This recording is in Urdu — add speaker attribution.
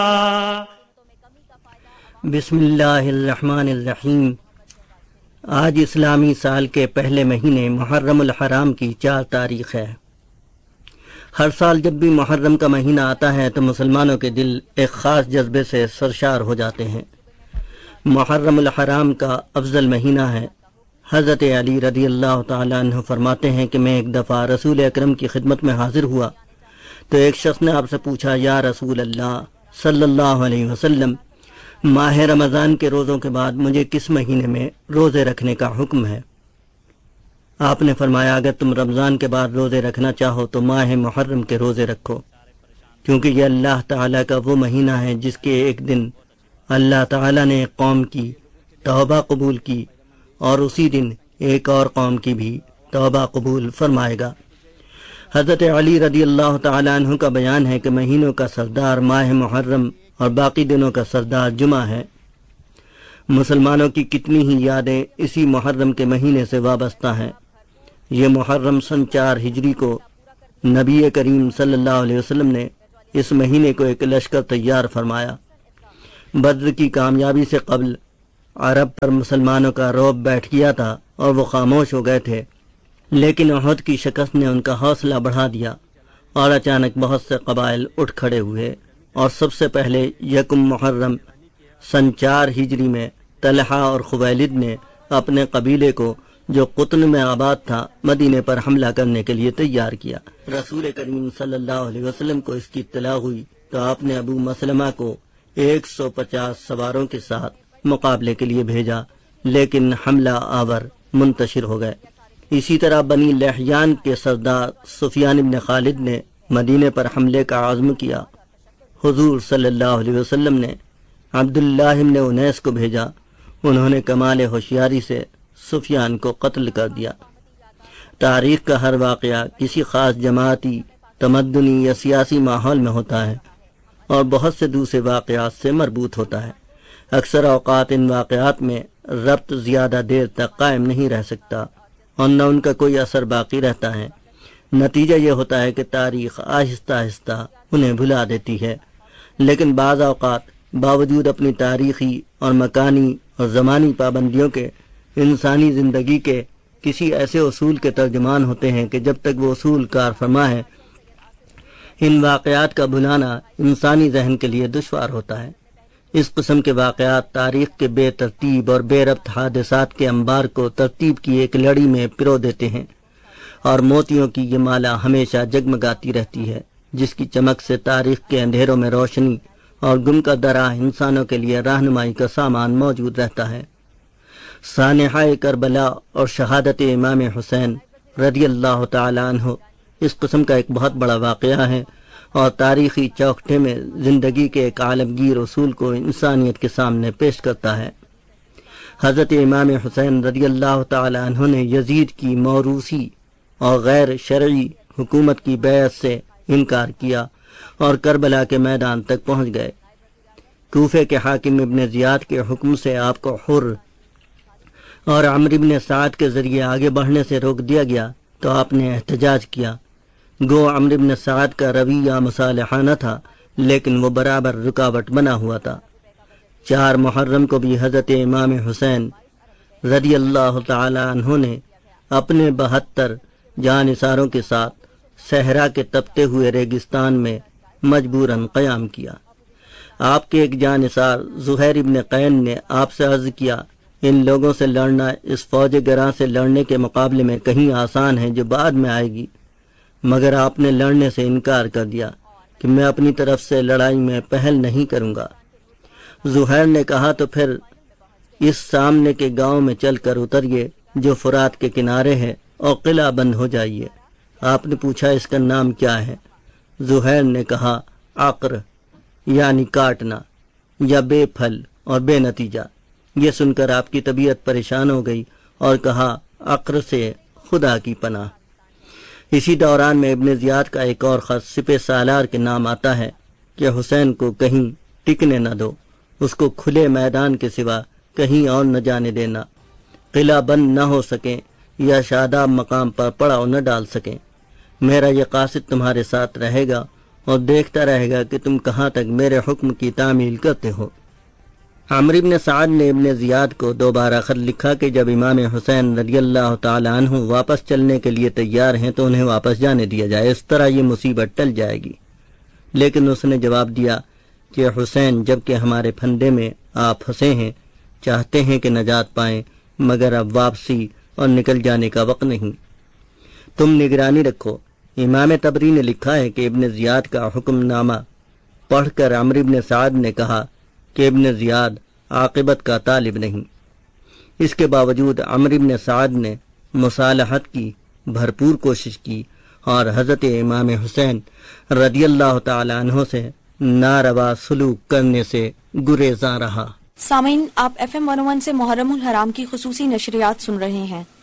Speaker 1: بسم اللہ الرحمن الرحیم۔ آج اسلامی سال کے پہلے مہینے محرم الحرام کی 4 تاریخ ہے۔ ہر سال جب بھی محرم کا مہینہ آتا ہے تو مسلمانوں کے دل ایک خاص جذبے سے سرشار ہو جاتے ہیں۔ محرم الحرام کا افضل مہینہ ہے۔ حضرت علی رضی اللہ تعالیٰ عنہ فرماتے ہیں کہ میں ایک دفعہ رسول اکرم کی خدمت میں حاضر ہوا تو ایک شخص نے آپ سے پوچھا، یا رسول اللہ صلی اللہ علیہ وسلم، ماہ رمضان کے روزوں کے بعد مجھے کس مہینے میں روزے رکھنے کا حکم ہے؟ آپ نے فرمایا، اگر تم رمضان کے بعد روزے رکھنا چاہو تو ماہ محرم کے روزے رکھو، کیونکہ یہ اللہ تعالیٰ کا وہ مہینہ ہے جس کے ایک دن اللہ تعالیٰ نے ایک قوم کی توبہ قبول کی اور اسی دن ایک اور قوم کی بھی توبہ قبول فرمائے گا۔ حضرت علی رضی اللہ تعالیٰ عنہ کا بیان ہے کہ مہینوں کا سردار ماہ محرم اور باقی دنوں کا سردار جمعہ ہے۔ مسلمانوں کی کتنی ہی یادیں اسی محرم کے مہینے سے وابستہ ہیں۔ یہ محرم سن 4 ہجری کو نبی کریم صلی اللہ علیہ وسلم نے اس مہینے کو ایک لشکر تیار فرمایا۔ بدر کی کامیابی سے قبل عرب پر مسلمانوں کا رعب بیٹھ گیا تھا اور وہ خاموش ہو گئے تھے، لیکن احد کی شکست نے ان کا حوصلہ بڑھا دیا اور اچانک بہت سے قبائل اٹھ کھڑے ہوئے، اور سب سے پہلے یکم محرم سن 4 ہجری میں طلحہ اور خویلد نے اپنے قبیلے کو جو قطن میں آباد تھا مدینے پر حملہ کرنے کے لیے تیار کیا۔ رسول کریم صلی اللہ علیہ وسلم کو اس کی اطلاع ہوئی تو آپ نے ابو مسلمہ کو 150 سواروں کے ساتھ مقابلے کے لیے بھیجا، لیکن حملہ آور منتشر ہو گئے۔ اسی طرح بنی لحیان کے سردار سفیان بن خالد نے مدینے پر حملے کا عزم کیا۔ حضور صلی اللہ علیہ وسلم نے عبداللہ بن انیس کو بھیجا، انہوں نے کمال ہوشیاری سے سفیان کو قتل کر دیا۔ تاریخ کا ہر واقعہ کسی خاص جماعتی، تمدنی یا سیاسی ماحول میں ہوتا ہے اور بہت سے دوسرے واقعات سے مربوط ہوتا ہے۔ اکثر اوقات ان واقعات میں ربط زیادہ دیر تک قائم نہیں رہ سکتا اور نہ ان کا کوئی اثر باقی رہتا ہے۔ نتیجہ یہ ہوتا ہے کہ تاریخ آہستہ آہستہ انہیں بھلا دیتی ہے، لیکن بعض اوقات باوجود اپنی تاریخی اور مکانی اور زمانی پابندیوں کے انسانی زندگی کے کسی ایسے اصول کے ترجمان ہوتے ہیں کہ جب تک وہ اصول کار فرما ہے، ان واقعات کا بھلانا انسانی ذہن کے لیے دشوار ہوتا ہے۔ اس قسم کے واقعات تاریخ کے بے ترتیب اور بے ربط حادثات کے انبار کو ترتیب کی ایک لڑی میں پرو دیتے ہیں، اور موتیوں کی یہ مالا ہمیشہ جگمگاتی رہتی ہے، جس کی چمک سے تاریخ کے اندھیروں میں روشنی اور گم کا درا انسانوں کے لیے رہنمائی کا سامان موجود رہتا ہے۔ سانحہ کربلا اور شہادت امام حسین رضی اللہ تعالی عنہ اس قسم کا ایک بہت بڑا واقعہ ہے اور تاریخی چوکھٹے میں زندگی کے ایک عالمگیر اصول کو انسانیت کے سامنے پیش کرتا ہے۔ حضرت امام حسین رضی اللہ تعالی عنہ نے یزید کی موروثی اور غیر شرعی حکومت کی بیعت سے انکار کیا اور کربلا کے میدان تک پہنچ گئے۔ کوفے کے حاکم ابن زیاد کے حکم سے آپ کو حر اور عمرو بن سعد کے ذریعے آگے بڑھنے سے روک دیا گیا تو آپ نے احتجاج کیا۔ گو عمرو بن سعد کا رویہ مصالحانہ تھا، لیکن وہ برابر رکاوٹ بنا ہوا تھا۔ 4 محرم کو بھی حضرت امام حسین رضی اللہ تعالی عنہ نے اپنے 72 جانثاروں کے ساتھ صحرا کے تپتے ہوئے ریگستان میں مجبوراً قیام کیا۔ آپ کے ایک جانثار زہیر ابن قین نے آپ سے عرض کیا، ان لوگوں سے لڑنا اس فوج گراں سے لڑنے کے مقابلے میں کہیں آسان ہے جو بعد میں آئے گی، مگر آپ نے لڑنے سے انکار کر دیا کہ میں اپنی طرف سے لڑائی میں پہل نہیں کروں گا۔ زہیر نے کہا، تو پھر اس سامنے کے گاؤں میں چل کر اتریے جو فرات کے کنارے ہے اور قلعہ بند ہو جائیے۔ آپ نے پوچھا، اس کا نام کیا ہے؟ زہیر نے کہا، عقر، یعنی کاٹنا یا بے پھل اور بے نتیجہ۔ یہ سن کر آپ کی طبیعت پریشان ہو گئی اور کہا، عقر سے خدا کی پناہ۔ اسی دوران میں ابن زیاد کا ایک اور خط سپہ سالار کے نام آتا ہے کہ حسین کو کہیں ٹکنے نہ دو، اس کو کھلے میدان کے سوا کہیں اور نہ جانے دینا، قلعہ بند نہ ہو سکیں یا شاداب مقام پر پڑاؤ نہ ڈال سکیں۔ میرا یہ قاصد تمہارے ساتھ رہے گا اور دیکھتا رہے گا کہ تم کہاں تک میرے حکم کی تعمیل کرتے ہو۔ عمرو بن سعد نے ابن زیاد کو دوبارہ خط لکھا کہ جب امام حسین رضی اللہ تعالی عنہ واپس چلنے کے لیے تیار ہیں تو انہیں واپس جانے دیا جائے، اس طرح یہ مصیبت ٹل جائے گی۔ لیکن اس نے جواب دیا کہ حسین جبکہ ہمارے پھندے میں آپ پھنسے ہیں، چاہتے ہیں کہ نجات پائیں، مگر اب واپسی اور نکل جانے کا وقت نہیں، تم نگرانی رکھو۔ امام طبری نے لکھا ہے کہ ابن زیاد کا حکم نامہ پڑھ کر عمرو بن سعد نے کہا کہ ابن زیاد عاقبت کا طالب نہیں۔ اس کے باوجود عمرو بن سعد نے مصالحت کی بھرپور کوشش کی اور حضرت امام حسین رضی اللہ تعالی عنہ سے ناروا سلوک کرنے سے گریزاں رہا۔
Speaker 2: سامعین، آپ FM 101 سے محرم الحرام کی خصوصی نشریات سن رہے ہیں۔